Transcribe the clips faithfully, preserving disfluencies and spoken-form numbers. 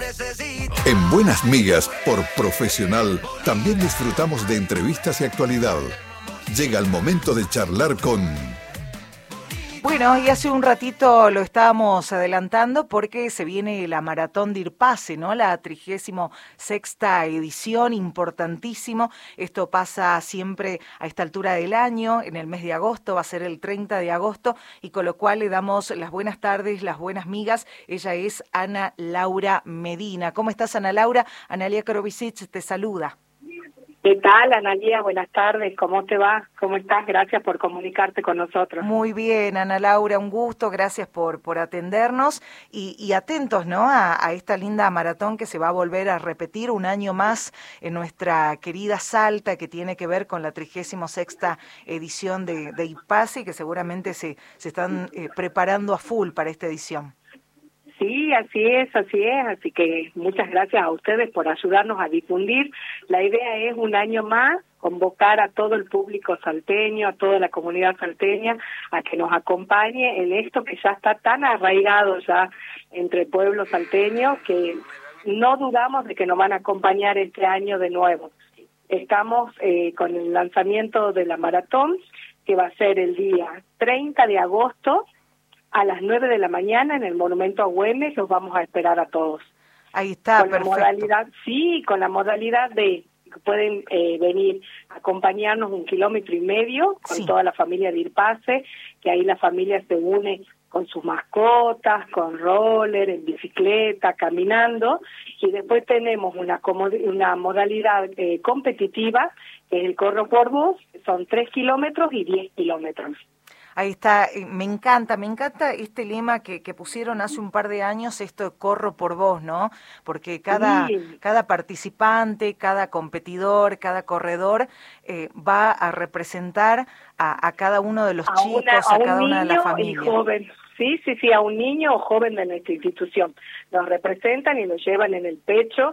En Buenas Migas, por Profesional, también disfrutamos de entrevistas y actualidad. Llega el momento de charlar con... Bueno, y hace un ratito lo estábamos adelantando porque se viene la Maratón de Irpase, ¿no? La trigésimo sexta edición, importantísimo. Esto pasa siempre a esta altura del año, en el mes de agosto, va a ser el treinta de agosto, y con lo cual le damos las buenas tardes, las buenas migas. Ella es Ana Laura Medina. ¿Cómo estás, Ana Laura? Analía Korovicic te saluda. ¿Qué tal, Analía? Buenas tardes, ¿cómo te va? ¿Cómo estás? Gracias por comunicarte con nosotros. Muy bien, Ana Laura, un gusto, gracias por, por atendernos y, y atentos, ¿no? A, a esta linda maratón que se va a volver a repetir un año más en nuestra querida Salta, que tiene que ver con la trigésimo sexta edición de, de Irpase, que seguramente se, se están eh, preparando a full para esta edición. Sí, así es, así es, así que muchas gracias a ustedes por ayudarnos a difundir. La idea es un año más convocar a todo el público salteño, a toda la comunidad salteña, a que nos acompañe en esto que ya está tan arraigado ya entre el pueblo salteño, que no dudamos de que nos van a acompañar este año de nuevo. Estamos eh, con el lanzamiento de la maratón, que va a ser el día treinta de agosto, a las nueve de la mañana en el Monumento a Güemes. Los vamos a esperar a todos. Ahí está, con perfecto. La modalidad, sí, con la modalidad de que pueden eh, venir a acompañarnos un kilómetro y medio con sí. toda la familia de Irpase, que ahí la familia se une con sus mascotas, con roller, en bicicleta, caminando, y después tenemos una, una modalidad eh, competitiva, que es el corro por bus, son tres kilómetros y diez kilómetros. Ahí está, me encanta, me encanta este lema que, que pusieron hace un par de años, esto de corro por vos, ¿no? Porque cada, sí. cada participante, cada competidor, cada corredor eh, va a representar a, a cada uno de los a chicos, una, a, a cada una de las familias. Joven. Sí, sí, sí, a un niño o joven de nuestra institución. Nos representan y nos llevan en el pecho,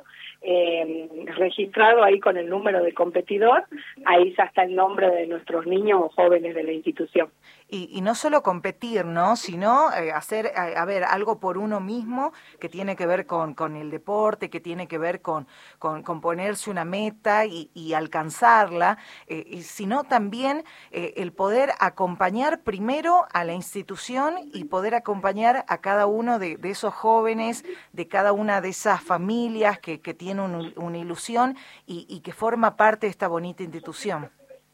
eh, registrado ahí con el número de competidor, ahí ya está el nombre de nuestros niños o jóvenes de la institución. Y, y no solo competir, ¿no? Sino eh, hacer, a, a ver, algo por uno mismo que tiene que ver con, con el deporte, que tiene que ver con, con, con ponerse una meta y, y alcanzarla, eh, y sino también eh, el poder acompañar primero a la institución y poder acompañar a cada uno de, de esos jóvenes, de cada una de esas familias que, que tiene un, una ilusión y, y que forma parte de esta bonita institución.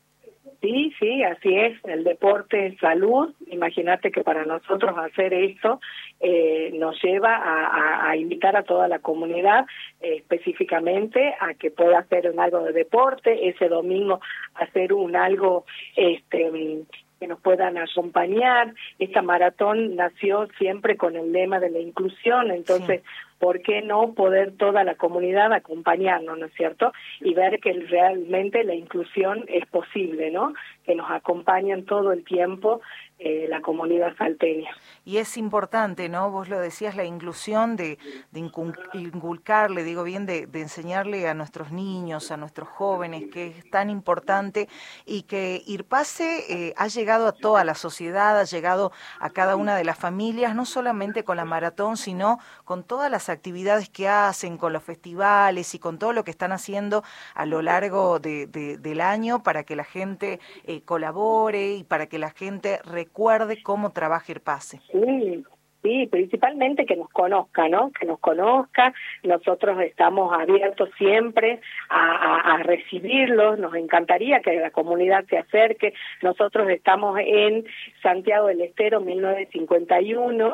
Sí, sí, así es, el deporte es salud. Imagínate que para nosotros hacer esto eh, nos lleva a, a, a invitar a toda la comunidad eh, específicamente a que pueda hacer un algo de deporte, ese domingo hacer un algo este que nos puedan acompañar. Esta maratón nació siempre con el lema de la inclusión, entonces, sí. ¿por qué no poder toda la comunidad acompañarnos, no es cierto? Y ver que realmente la inclusión es posible, ¿no? Que nos acompañan todo el tiempo eh, la comunidad salteña. Y es importante, ¿no? Vos lo decías, la inclusión de, de inculcarle, digo bien, de, de enseñarle a nuestros niños, a nuestros jóvenes, que es tan importante, y que Irpase eh, ha llegado a toda la sociedad, ha llegado a cada una de las familias, no solamente con la maratón, sino con todas las actividades que hacen, con los festivales y con todo lo que están haciendo a lo largo de, de, del año para que la gente eh, colabore y para que la gente recuerde cómo trabaja Irpase. Sí, sí, principalmente que nos conozca, ¿no? Que nos conozca. Nosotros estamos abiertos siempre a, a, a recibirlos. Nos encantaría que la comunidad se acerque. Nosotros estamos en Santiago del Estero, mil novecientos cincuenta y uno,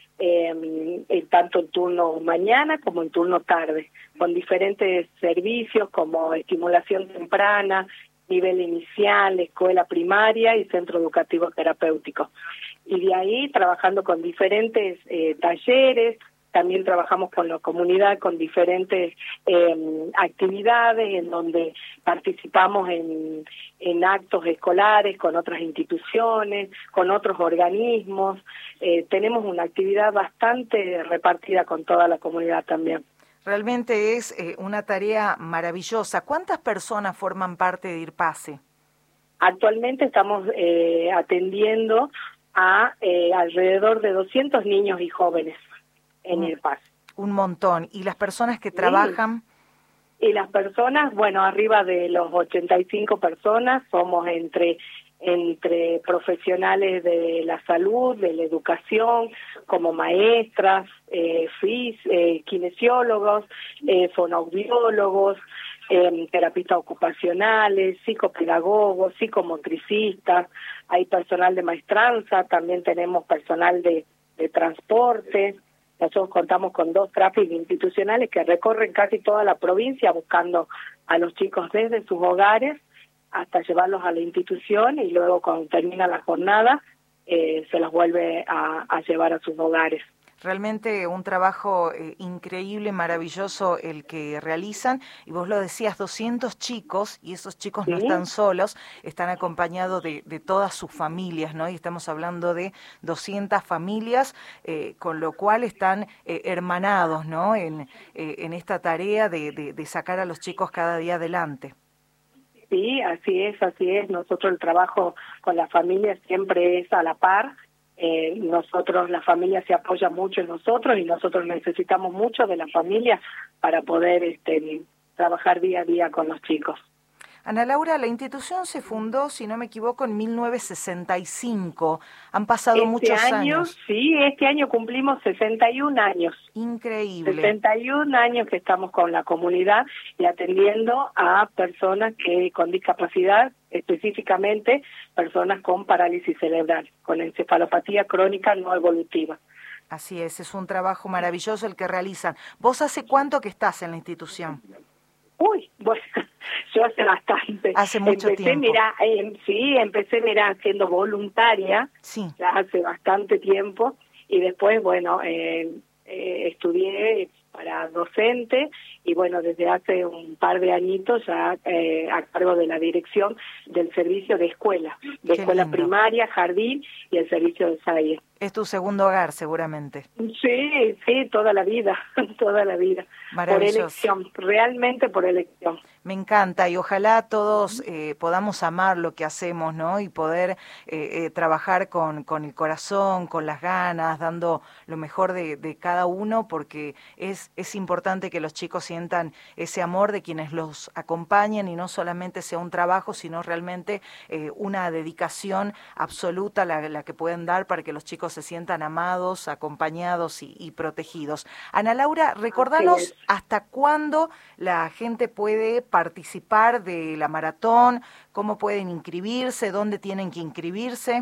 eh, en tanto en turno mañana como en turno tarde, con diferentes servicios como estimulación temprana, nivel inicial, escuela primaria y centro educativo terapéutico. Y de ahí trabajando con diferentes eh, talleres, también trabajamos con la comunidad con diferentes eh, actividades en donde participamos en, en actos escolares con otras instituciones, con otros organismos. Eh, tenemos una actividad bastante repartida con toda la comunidad también. Realmente es eh, una tarea maravillosa. ¿Cuántas personas forman parte de Irpase? Actualmente estamos eh, atendiendo a eh, alrededor de doscientos niños y jóvenes en Irpase. Un montón. ¿Y las personas que trabajan? Sí. Y las personas, bueno, arriba de los ochenta y cinco personas, somos entre entre profesionales de la salud, de la educación, como maestras, eh, fis, eh, kinesiólogos, eh, fonoaudiólogos, eh, terapistas ocupacionales, psicopedagogos, psicomotricistas, hay personal de maestranza, también tenemos personal de, de transporte. Nosotros contamos con dos tráficos institucionales que recorren casi toda la provincia buscando a los chicos desde sus hogares hasta llevarlos a la institución y luego cuando termina la jornada eh, se los vuelve a, a llevar a sus hogares. Realmente un trabajo eh, increíble, maravilloso el que realizan. Y vos lo decías, doscientos chicos, y esos chicos ¿sí? no están solos, están acompañados de, de todas sus familias, ¿no? Y estamos hablando de doscientas familias, eh, con lo cual están eh, hermanados, ¿no? En, eh, en esta tarea de, de, de sacar a los chicos cada día adelante. Sí, así es, así es. Nosotros el trabajo con la familia siempre es a la par. Eh, nosotros, la familia se apoya mucho en nosotros y nosotros necesitamos mucho de la familia para poder este, trabajar día a día con los chicos. Ana Laura, la institución se fundó, si no me equivoco, en mil novecientos sesenta y cinco. Han pasado este muchos año, años. Sí, este año cumplimos sesenta y un años. Increíble. sesenta y un años que estamos con la comunidad y atendiendo a personas que con discapacidad, específicamente personas con parálisis cerebral, con encefalopatía crónica no evolutiva. Así es, es un trabajo maravilloso el que realizan. ¿Vos hace cuánto que estás en la institución? Uy, bueno, yo hace bastante. Hace mucho empecé, tiempo. Mira, eh, sí, empecé, mira, siendo voluntaria, sí. ya hace bastante tiempo, y después, bueno, eh, eh, estudié para docente, y bueno, desde hace un par de añitos ya eh, a cargo de la dirección del servicio de escuela, de Qué escuela lindo. Primaria, jardín y el servicio de S A I E. Es tu segundo hogar, seguramente. Sí, sí, toda la vida, toda la vida. Por elección, realmente por elección. Me encanta y ojalá todos eh, podamos amar lo que hacemos, ¿no? Y poder eh, eh, trabajar con, con el corazón, con las ganas, dando lo mejor de, de cada uno, porque es, es importante que los chicos sientan ese amor de quienes los acompañan y no solamente sea un trabajo, sino realmente eh, una dedicación absoluta la, la que pueden dar para que los chicos se sientan amados, acompañados y, y protegidos. Ana Laura, recordanos hasta cuándo la gente puede participar de la maratón, cómo pueden inscribirse, dónde tienen que inscribirse.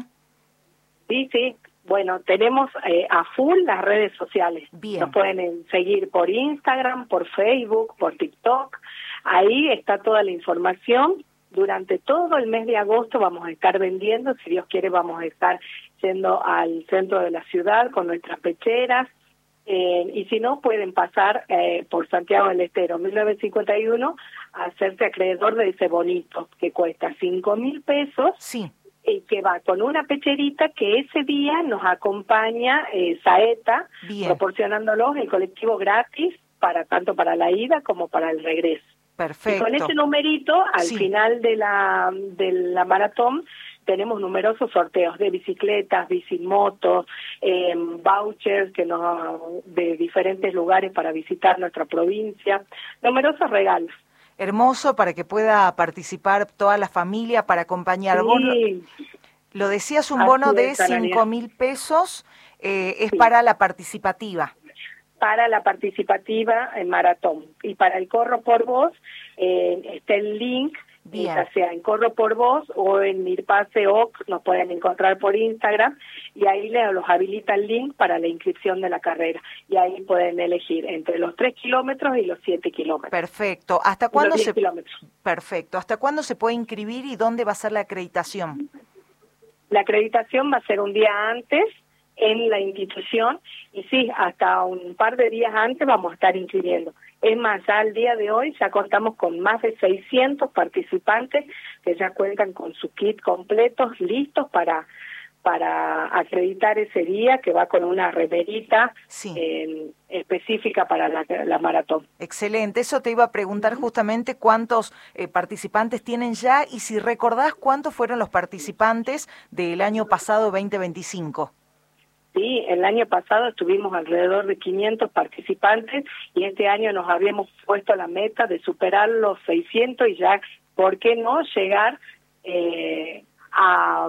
Sí, sí, bueno, tenemos eh, a full las redes sociales. Bien. Nos pueden seguir por Instagram, por Facebook, por TikTok. Ahí está toda la información. Durante todo el mes de agosto vamos a estar vendiendo, si Dios quiere vamos a estar yendo al centro de la ciudad con nuestras pecheras, eh, y si no pueden pasar eh, por Santiago del Estero mil novecientos cincuenta y uno a hacerse acreedor de ese bonito que cuesta cinco mil pesos. Sí. Y que va con una pecherita que ese día nos acompaña eh, Saeta, Bien. proporcionándolos el colectivo gratis para tanto para la ida como para el regreso. Perfecto. Y con ese numerito, al sí. final de la de la maratón, tenemos numerosos sorteos de bicicletas, bicimotos, eh, vouchers que nos de diferentes lugares para visitar nuestra provincia, numerosos regalos. Hermoso para que pueda participar toda la familia para acompañar. Sí. Bono, lo decías, un bono de cinco mil pesos, eh, es sí. para la participativa. Para la participativa en maratón. Y para el Corro por Vos, eh, está el link, eh, ya sea en Corro por Vos o en Mirpase O C, nos pueden encontrar por Instagram, y ahí les los habilita el link para la inscripción de la carrera. Y ahí pueden elegir entre los tres kilómetros y los siete kilómetros. Perfecto. ¿Hasta cuándo se kilómetros. Perfecto. ¿Hasta cuándo se puede inscribir y dónde va a ser la acreditación? La acreditación va a ser un día antes en la institución, y sí, hasta un par de días antes vamos a estar inscribiendo. Es más, ya al día de hoy ya contamos con más de seiscientos participantes que ya cuentan con su kit completos, listos para para acreditar ese día, que va con una remerita sí. eh, específica para la, la maratón. Excelente, eso te iba a preguntar justamente cuántos eh, participantes tienen ya, y si recordás cuántos fueron los participantes del año pasado veinte veinticinco. Sí, el año pasado estuvimos alrededor de quinientos participantes y este año nos habíamos puesto la meta de superar los seiscientos y ya, ¿por qué no llegar eh, a...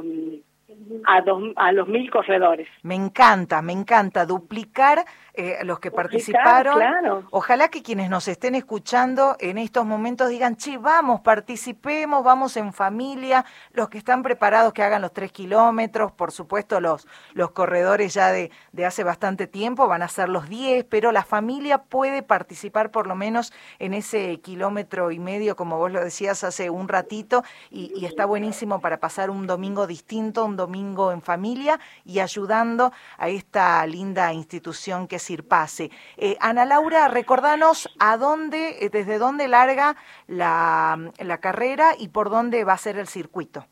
A, dos, a los mil corredores? Me encanta, me encanta duplicar eh, los que duplicar, participaron. Claro. Ojalá que quienes nos estén escuchando en estos momentos digan, che, vamos, participemos, vamos en familia, los que están preparados que hagan los tres kilómetros, por supuesto los, los corredores ya de, de hace bastante tiempo van a hacer los diez, pero la familia puede participar por lo menos en ese kilómetro y medio, como vos lo decías hace un ratito, y, y está buenísimo para pasar un domingo distinto, un domingo en familia y ayudando a esta linda institución que es IRPACE. Eh, Ana Laura, recordanos a dónde, desde dónde larga la, la carrera y por dónde va a ser el circuito.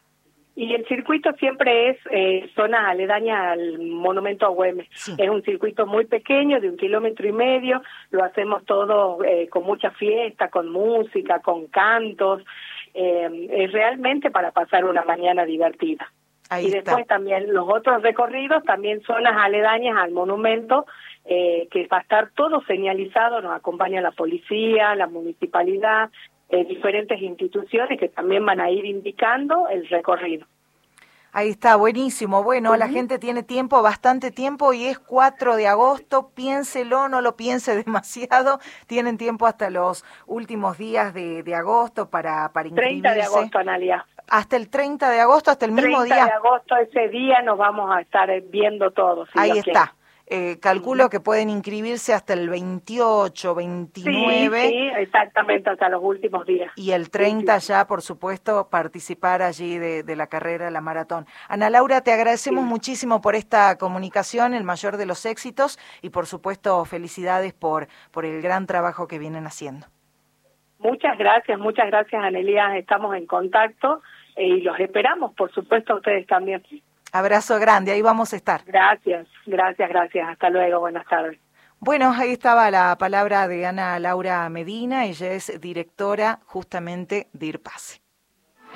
Y el circuito siempre es eh, zona aledaña al Monumento a Güemes. Sí. Es un circuito muy pequeño, de un kilómetro y medio, lo hacemos todo eh, con mucha fiesta, con música, con cantos, eh, es realmente para pasar una mañana divertida. Ahí y después está. También los otros recorridos, también zonas aledañas al monumento, eh, que va a estar todo señalizado, nos acompaña la policía, la municipalidad, eh, diferentes instituciones que también van a ir indicando el recorrido. Ahí está, buenísimo. Bueno, uh-huh. La gente tiene tiempo, bastante tiempo, y es cuatro de agosto, piénselo, no lo piense demasiado, tienen tiempo hasta los últimos días de, de agosto para, para inscribirse. treinta de agosto, Analia. Hasta el treinta de agosto, hasta el mismo día. treinta de agosto, ese día nos vamos a estar viendo todos. Si Ahí está. Eh, calculo que pueden inscribirse hasta el veintiocho, veintinueve. Sí, sí, exactamente, hasta los últimos días. Y el treinta sí, sí. Ya, por supuesto, participar allí de, de la carrera, la maratón. Ana Laura, te agradecemos sí. muchísimo por esta comunicación, el mayor de los éxitos, y por supuesto, felicidades por, por el gran trabajo que vienen haciendo. Muchas gracias, muchas gracias, Anelia. Estamos en contacto eh, y los esperamos, por supuesto, a ustedes también. Abrazo grande, ahí vamos a estar. Gracias, gracias, gracias. Hasta luego, buenas tardes. Bueno, ahí estaba la palabra de Ana Laura Medina, ella es directora justamente de IRPACE.